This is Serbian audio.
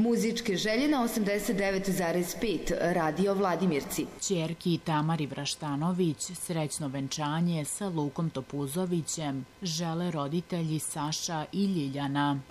Muzičke želje na 89,5 Radio Vladimirci. Ćerki Tamari Vraštanović srećno venčanje sa Lukom Topuzovićem žele roditelji Saša i Ljiljana.